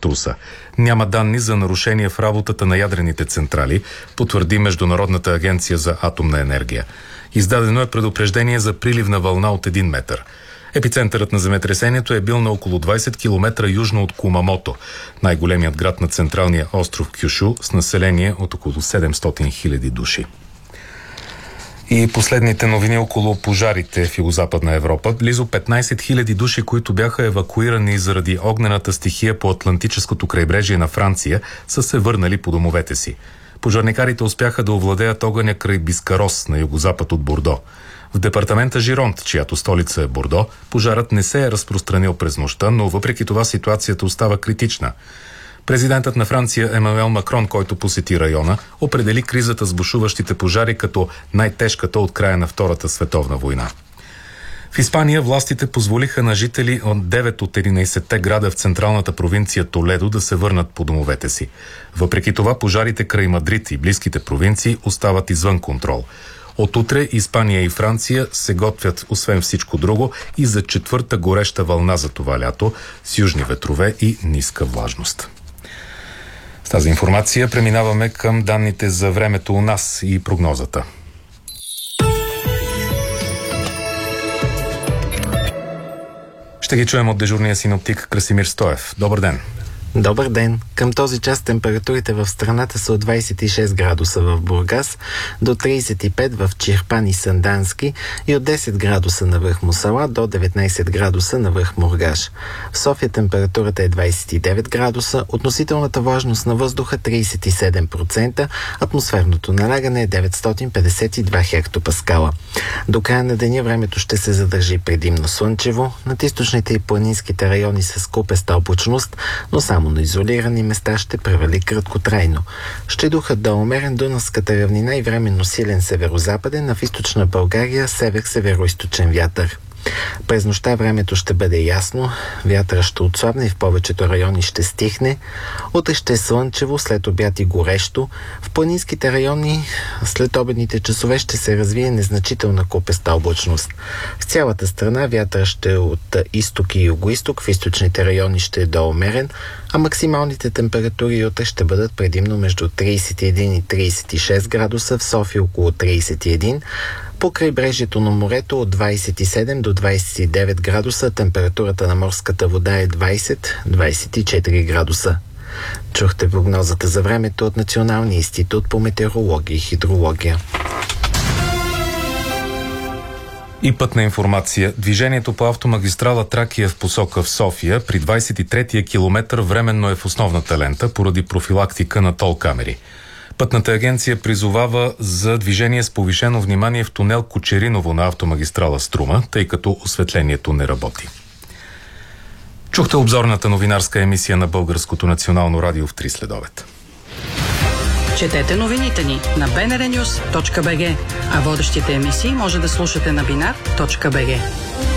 труса. Няма данни за нарушения в работата на ядрените централи, потвърди Международната агенция за атомна енергия. Издадено е предупреждение за приливна вълна от 1 метър. Епицентърът на земетресението е бил на около 20 км южно от Кумамото, най-големият град на централния остров Кюшу, с население от около 700 000 души. И последните новини около пожарите в Югозападна Европа. Близо 15 000 души, които бяха евакуирани заради огнената стихия по Атлантическото крайбрежие на Франция, са се върнали по домовете си. Пожарникарите успяха да овладеят огъня край Бискарос на югозапад от Бордо. В департамента Жиронт, чиято столица е Бордо, пожарът не се е разпространил през нощта, но въпреки това ситуацията остава критична. Президентът на Франция Емануел Макрон, който посети района, определи кризата с бушуващите пожари като най-тежката от края на Втората световна война. В Испания властите позволиха на жители от 9 от 11-те града в централната провинция Толедо да се върнат по домовете си. Въпреки това, пожарите край Мадрид и близките провинции остават извън контрол. От утре Испания и Франция се готвят, освен всичко друго, и за четвърта гореща вълна за това лято, с южни ветрове и ниска влажност. С тази информация преминаваме към данните за времето у нас и прогнозата. Ще ги чуем от дежурния синоптик Красимир Стоев. Добър ден! Добър ден! Към този час температурите в страната са от 26 градуса в Бургас до 35 в Чирпан и Сандански и от 10 градуса на връх Мусала до 19 градуса на връх Мургаш. В София температурата е 29 градуса, относителната влажност на въздуха 37%, атмосферното налягане е 952 хектопаскала. До края на деня времето ще се задържи предимно слънчево, над източните и планинските райони с купеста облачност, но само на изолирани места ще превали краткотрайно. Ще духат до умерен дунавската равнина и временно силен северозападен, а в източна България север-североизточен вятър. През нощта времето ще бъде ясно, вятъра ще отслабне и в повечето райони ще стихне. Утре ще е слънчево, след обяд и горещо. В планинските райони след обедните часове ще се развие незначителна купеста облачност. В цялата страна вятъра ще е от изток и югоизток, в източните райони ще е до умерен, а максималните температури утре ще бъдат предимно между 31 и 36 градуса, в София около 31, по крайбрежието на морето от 27 до 29 градуса, температурата на морската вода е 20-24 градуса. Чухте прогнозата за времето от Националния институт по метеорология и хидрология. И пътна информация. Движението по автомагистрала Тракия в посока в София при 23-я километър временно е в основната лента поради профилактика на тол камери. Пътната агенция призовава за движение с повишено внимание в тунел Кочериново на автомагистрала Струма, тъй като осветлението не работи. Чухте обзорната новинарска емисия на Българското национално радио в 3 следобед. Четете новините ни на bnrnews.bg, а водещите емисии може да слушате на binar.bg.